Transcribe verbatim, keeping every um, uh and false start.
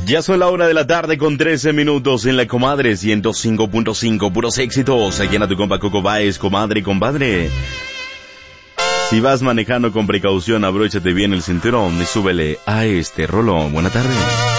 Ya son la una de la tarde con trece minutos en la Comadre ciento cinco punto cinco, puros éxitos. Aquí en tu compa Coco Baez, comadre y compadre. Si vas manejando con precaución, abróchate bien el cinturón y súbele a este rolón. Buena tarde.